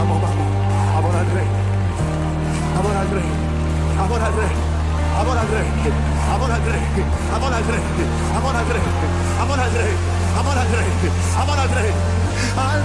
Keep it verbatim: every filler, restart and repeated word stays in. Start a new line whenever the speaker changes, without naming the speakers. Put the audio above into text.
Vamos, vamos. Amor al rey. Amor al rey. Amor al rey. Amor al rey. Amor al rey. Amor al rey. Amor al rey. Amor al rey. Amor al rey. Amor al rey. Al